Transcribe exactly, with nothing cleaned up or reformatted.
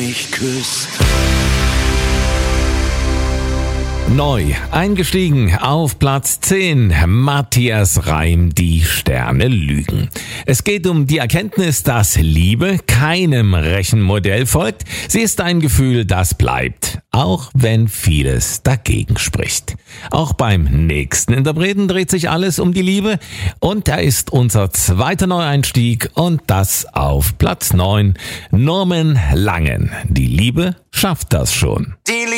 mich küsst. Neu eingestiegen auf Platz zehn, Matthias Reim, Die Sterne lügen. Es geht um die Erkenntnis, dass Liebe keinem Rechenmodell folgt. Sie ist ein Gefühl, das bleibt, auch wenn vieles dagegen spricht. Auch beim nächsten Interpreten dreht sich alles um die Liebe und da ist unser zweiter Neueinstieg und das auf Platz neun, Norman Langen. Die Liebe schafft das schon. Die